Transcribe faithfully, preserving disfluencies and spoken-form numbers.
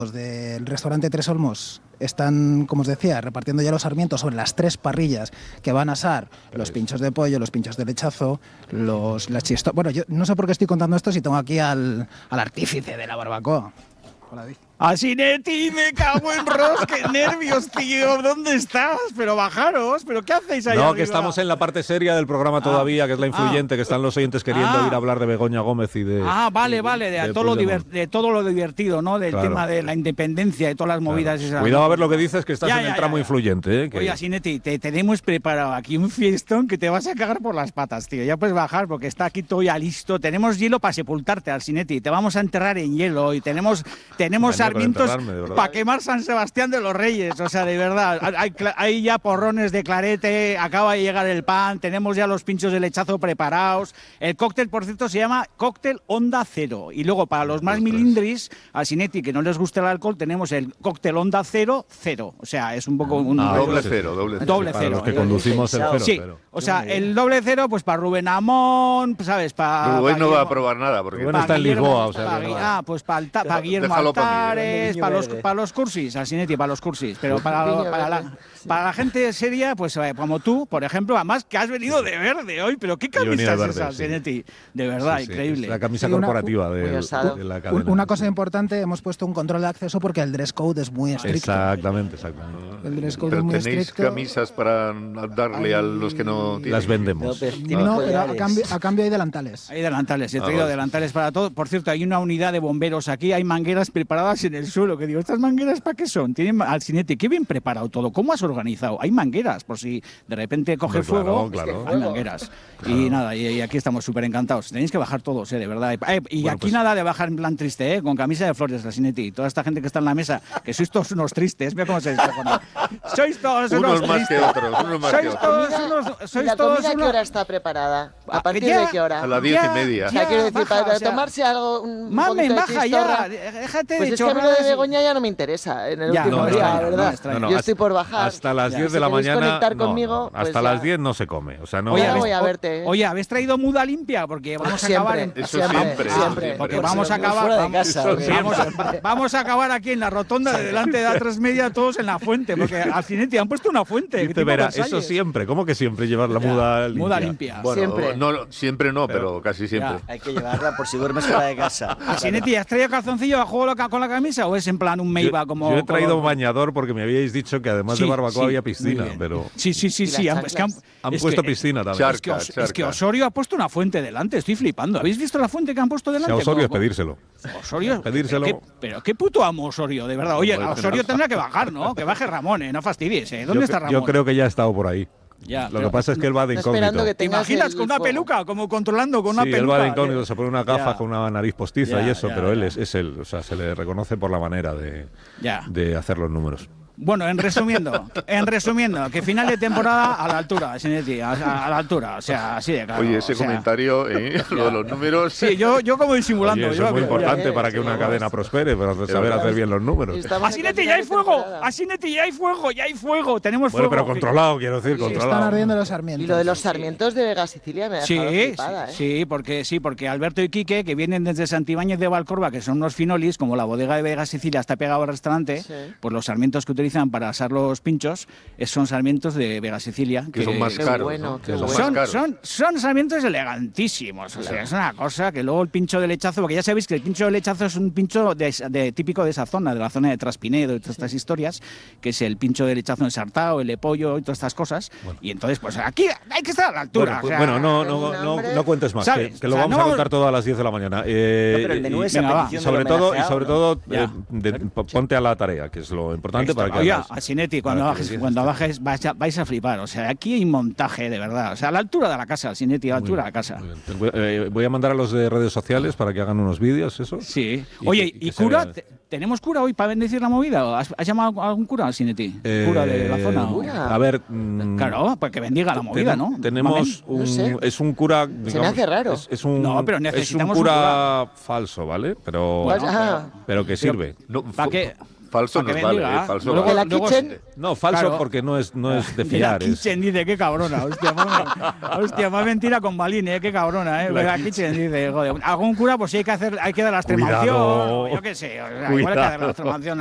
del restaurante Tres Olmos están, como os decía, repartiendo ya los sarmientos sobre las tres parrillas que van a asar los pinchos de pollo, los pinchos de lechazo, los, las chistorras. Bueno, yo no sé por qué estoy contando esto si tengo aquí al, al artífice de la barbacoa. Hola, David. Asinetti, me cago en Ros, qué nervios, tío. ¿Dónde estás? Pero bajaros, ¿pero qué hacéis ahí No, arriba? que estamos en la parte seria del programa Ah, todavía, que es la influyente, ah, que están los oyentes queriendo ah, ir a hablar de Begoña Gómez y de... Ah, vale, vale, de, de todo, lo Puigdemont. diver, de todo lo divertido, ¿no? Del Claro. tema de la independencia y todas las movidas. Claro. Esas. Cuidado a ver lo que dices, que estás Ya, en ya, el tramo ya, ya. influyente. ¿eh? Que... Oye, Asinetti, te tenemos preparado aquí un fiestón que te vas a cagar por las patas, tío. Ya puedes bajar porque está aquí todo ya listo. Tenemos hielo para sepultarte, Asinetti. Te vamos a enterrar en hielo y tenemos, tenemos Venía para sarmientos enterrarme, de verdad. para quemar San Sebastián de los Reyes. O sea, de verdad. Hay, hay ya porrones de clarete, acaba de llegar el pan, tenemos ya los pinchos de lechazo preparados. El cóctel, por cierto, se llama cóctel Onda Cero. Y luego, para los más milindris, Asinetti, que no les gusta el alcohol, tenemos el cóctel Onda Cero, cero. O sea, es un poco un... Ah, doble sí, cero, sí. doble cero. Doble Para cero. los que conducimos el cero. Sí, pero- o sea, el doble cero, pues para Rubén Amón, pues, ¿sabes? Para Rubén no va a probar nada porque Rubén está en Lisboa, o sea, que no. Ah, pues para Guillermo Déjalo pa' mí, Altares, ¿eh? para los, para los cursis, Asinetti, para los cursis. Pero para, para, la, para la gente seria, pues eh, como tú, por ejemplo, además que has venido de verde hoy, pero ¿qué Yo venía camisa de es esa, verde, sí. Asinetti? De verdad, Sí, sí, increíble. es la camisa Sí, una- corporativa muy del- osado. de la Un- cadena. Una cosa importante, hemos puesto un control de acceso porque el dress code es muy estricto. Exactamente, exactamente. El dress code Pero es muy tenéis estricto. camisas para darle a los que no tienen. Las vendemos. No, pero a cambio, a cambio hay delantales. Hay delantales, he Ah, traído vale. delantales para todo. Por cierto, hay una unidad de bomberos aquí, hay mangueras preparadas en el suelo. Que digo, ¿estas mangueras para qué son? Tienen Asinetti, qué bien preparado todo. ¿Cómo has organizado? Hay mangueras, por si de repente coge Hombre, claro, fuego, claro. hay mangueras. Y nada, y, y aquí estamos súper encantados. Tenéis que bajar todos, eh, de verdad. Eh, y Bueno, aquí pues- nada de bajar en plan triste, eh, con camisa de flores, Asinetti. Toda esta gente que está en la mesa, que sois todos unos tristes, mira cómo se descojonan. Sois todos Unos unos más que tristes. otros, unos más que Sois otros. todos unos... ¿Y Sois la todos comida a qué unos- hora está preparada? Ah, ¿A partir ya. de qué hora? A las diez y Ya, media. O sea, ya, quiero decir, baja, para o sea, tomarse algo, un Mamen, poquito de baja chistorra. ya, déjate Pues de es que a mí lo de chorradas y- Begoña ya no me interesa en el Ya, último no, día, extraña, la no, verdad. extraña. No, Yo no, estoy por bajar. Hasta las Ya. diez Si de la queréis mañana. conectar no, conmigo, no, hasta pues las ya. diez no se come. O sea, no. Oye, Ahora ¿habéis, voy a verte, ¿eh? oye, ¿habéis traído muda limpia? Porque vamos a acabar en... Eso siempre, siempre, siempre. Porque siempre. vamos a acabar... Fuera de vamos, casa, eso ¿o qué? vamos, a- vamos a acabar aquí en la rotonda de delante de A tres Media, todos en la fuente, porque al Cinetti han puesto una fuente. Dice, tipo Vera, Versalles. eso siempre. ¿Cómo que siempre llevar la muda limpia? Muda limpia. Bueno, Siempre. No, siempre no, pero casi siempre. Ya. Hay que llevarla por si duermes fuera de casa. Asinetti, ¿has traído calzoncillo a juego con la camisa o es en plan un Yo, Meiba como... yo he traído como- bañador porque me habíais dicho que además Sí, de barbacoa sí, había muy piscina, bien. pero Sí, sí, sí, ¿Y sí. las han- es que han, chanclas? han es puesto que- piscina también. Charca, Es que, Os- es que charca. Osorio ha puesto una fuente delante, estoy flipando. ¿Habéis visto la fuente que han puesto Si delante? a Osorio es Como- pedírselo. Osorio, Pedírselo. Pero qué, pero qué puto amo Osorio, de verdad. Oye, Hombre, a Osorio tendrá que bajar, ¿no? Que baje Ramón, ¿eh? No fastidies, ¿eh? ¿Dónde yo, está cre- Ramón? yo creo que ya ha estado por ahí. Ya, Lo pero- que pasa es que él va de Está esperando incógnito. que ¿Te tengas imaginas el con una fuego. peluca? Como controlando con una Sí, él peluca. va de incógnito, ¿eh? se pone una gafa Ya. con una nariz postiza Ya, y eso, ya, pero él ya. es, es él, o sea, se le reconoce por la manera de, Ya. de hacer los números. Bueno, en resumiendo, en resumiendo, que final de temporada a la altura, Sinetti, a, a- a la altura, o sea, así de claro. Oye, ese o sea, comentario, ¿eh? Lo de los números. Sí, yo, yo como disimulando. Oye, eso yo, es muy yo- importante ya, para sí, que una sí, cadena sí. prospere, para saber verdad. hacer bien los números. Estamos ¡A en Sinetti, final ya hay de fuego! temporada. ¡A Sinetti, ya hay fuego! ¡Ya hay fuego! ¡Tenemos Bueno, fuego! pero controlado, quiero decir, Están controlado. ardiendo los sarmientos. Y lo de los sarmientos de Vega Sicilia me ha Sí, dejado sí, flipada, ¿eh? sí, porque sí, porque Alberto y Quique, que vienen desde Santibáñez de Valcorba, que son unos finolis, como la bodega de Vega Sicilia está pegado al restaurante, Sí. pues los sarmientos que utilizan para asar los pinchos eh, son sarmientos de Vega Sicilia. Que son más Qué caros. bueno, ¿no? qué Que son bueno. más Son, caros. son, son sarmientos elegantísimos, o sea, es una cosa que luego el pincho de lechazo, porque ya sabéis que el pincho de lechazo es un pincho de, de- típico de esa zona, de la zona de Traspinedo y todas estas historias, que es el pincho de lechazo ensartado, el de pollo y todas estas cosas, y entonces pues aquí hay que estar a la altura. Bueno, pues, o sea, bueno, no, tengo no, un no, hambre. no cuentes más, que, ¿Sabes? que lo O sea, vamos no a vamos- contar todo a las diez de la mañana. Eh, No, pero el menú y- es a venga, va. petición sobre del todo y homenajeado, sobre ¿no? todo Ya. eh, de- po- ponte a la tarea, que es lo importante para que Oye, hagas- a Sinetti, cuando para que bajes, empieces cuando esto. bajes vais a, vais a flipar. O sea, aquí hay montaje de verdad. O sea, a la altura de la casa, Sinetti, a la Muy altura de bien, la casa. muy bien. Te voy- eh, voy a mandar a los de redes sociales para que hagan unos vídeos, eso. Sí. Y Oye, que- y ¿y que se cura? vea. Te- ¿Tenemos cura hoy para bendecir la movida? ¿Has, has llamado a algún cura, Sinetti? Eh, ¿Cura de la zona? o- ¿Cura? A ver. mm, Claro, pues que bendiga la movida, ten- ¿no? Tenemos Mamen. un, sé. es un cura. digamos, hace raro. Es, es un, No, pero es un necesitamos un cura, cura. falso, ¿vale? Pero, Pues, ah, pero que sirve. No, ¿Para fu- qué? Falso Para nos que vale, bendiga. eh, falso Luego- ¿De vale. la luego- kitchen? No, falso Claro. porque no es, no es de De la fiar. es- Kitchen dice, qué cabrona. Hostia, más, hostia, más mentira con Balín, eh, qué cabrona, eh. La La, Kitchen dice, joder, algún cura, pues sí hay que hacer, hay que dar la extremaunción. Cuidado. Yo qué sé, o sea, igual hay que dar la extremaunción